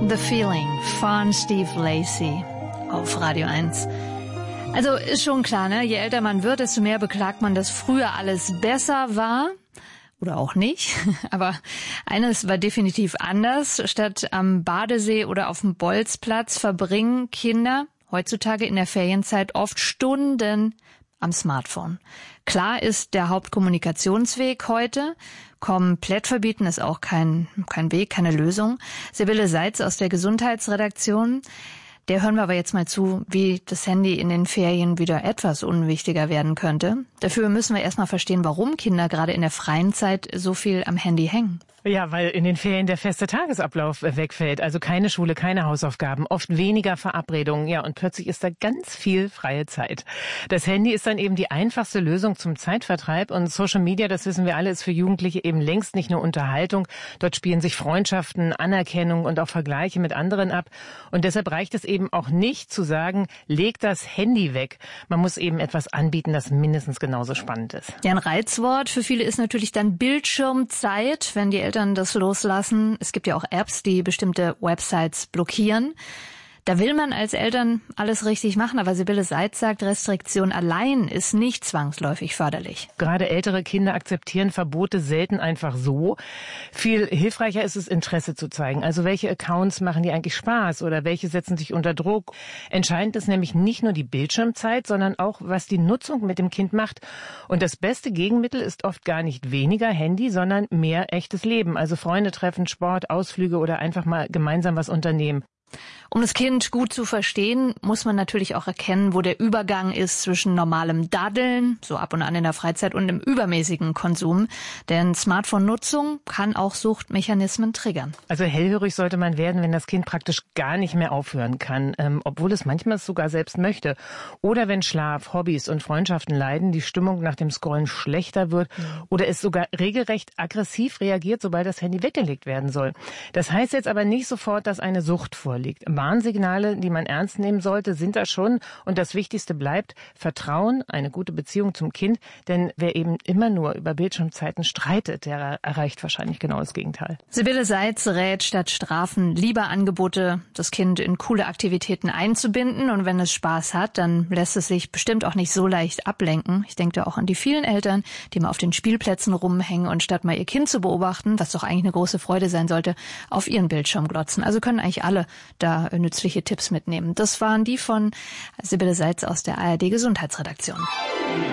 The Feeling von Steve Lacy auf Radio 1. Also ist schon klar, ne? Je älter man wird, desto mehr beklagt man, dass früher alles besser war. Oder auch nicht. Aber eines war definitiv anders. Statt am Badesee oder auf dem Bolzplatz verbringen Kinder heutzutage in der Ferienzeit oft Stunden am Smartphone. Klar ist der Hauptkommunikationsweg heute. Komplett verbieten ist auch kein Weg, keine Lösung. Sibylle Seitz aus der Gesundheitsredaktion. Der hören wir aber jetzt mal zu, wie das Handy in den Ferien wieder etwas unwichtiger werden könnte. Dafür müssen wir erstmal verstehen, warum Kinder gerade in der freien Zeit so viel am Handy hängen. Ja, weil in den Ferien der feste Tagesablauf wegfällt. Also keine Schule, keine Hausaufgaben, oft weniger Verabredungen. Ja, und plötzlich ist da ganz viel freie Zeit. Das Handy ist dann eben die einfachste Lösung zum Zeitvertreib. Und Social Media, das wissen wir alle, ist für Jugendliche eben längst nicht nur Unterhaltung. Dort spielen sich Freundschaften, Anerkennung und auch Vergleiche mit anderen ab. Und deshalb reicht es eben auch nicht zu sagen, leg das Handy weg. Man muss eben etwas anbieten, das mindestens genauso spannend ist. Ja, ein Reizwort für viele ist natürlich dann Bildschirmzeit, wenn die Eltern das loslassen. Es gibt ja auch Apps, die bestimmte Websites blockieren. Da will man als Eltern alles richtig machen, aber Sibylle Seitz sagt, Restriktion allein ist nicht zwangsläufig förderlich. Gerade ältere Kinder akzeptieren Verbote selten einfach so. Viel hilfreicher ist es, Interesse zu zeigen. Also welche Accounts machen die eigentlich Spaß oder welche setzen sich unter Druck? Entscheidend ist nämlich nicht nur die Bildschirmzeit, sondern auch, was die Nutzung mit dem Kind macht. Und das beste Gegenmittel ist oft gar nicht weniger Handy, sondern mehr echtes Leben. Also Freunde treffen, Sport, Ausflüge oder einfach mal gemeinsam was unternehmen. Um das Kind gut zu verstehen, muss man natürlich auch erkennen, wo der Übergang ist zwischen normalem Daddeln, so ab und an in der Freizeit, und dem übermäßigen Konsum. Denn Smartphone-Nutzung kann auch Suchtmechanismen triggern. Also hellhörig sollte man werden, wenn das Kind praktisch gar nicht mehr aufhören kann, obwohl es manchmal sogar selbst möchte. Oder wenn Schlaf, Hobbys und Freundschaften leiden, die Stimmung nach dem Scrollen schlechter wird oder es sogar regelrecht aggressiv reagiert, sobald das Handy weggelegt werden soll. Das heißt jetzt aber nicht sofort, dass eine Sucht vorliegt. Warnsignale, die man ernst nehmen sollte, sind da schon. Und das Wichtigste bleibt Vertrauen, eine gute Beziehung zum Kind. Denn wer eben immer nur über Bildschirmzeiten streitet, der erreicht wahrscheinlich genau das Gegenteil. Sibylle Seitz rät, statt Strafen lieber Angebote, das Kind in coole Aktivitäten einzubinden. Und wenn es Spaß hat, dann lässt es sich bestimmt auch nicht so leicht ablenken. Ich denke da auch an die vielen Eltern, die mal auf den Spielplätzen rumhängen und statt mal ihr Kind zu beobachten, was doch eigentlich eine große Freude sein sollte, auf ihren Bildschirm glotzen. Also können eigentlich alle da nützliche Tipps mitnehmen. Das waren die von Sibylle Seitz aus der ARD Gesundheitsredaktion.